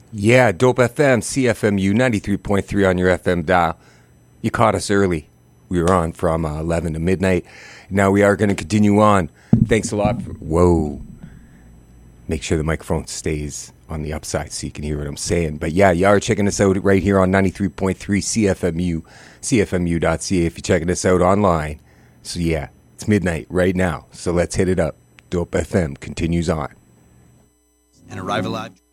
Yeah, Dope FM, CFMU 93.3 on your FM dial. You caught us early. We were on from 11 to midnight. Now we are going to continue on. Thanks a lot. Whoa. Make sure the microphone stays on the upside so you can hear what I'm saying. But yeah, you are checking us out right here on 93.3 CFMU, CFMU.ca if you're checking us out online. So yeah, it's midnight right now. So let's hit it up. Dope FM continues on. And Arrive Alive.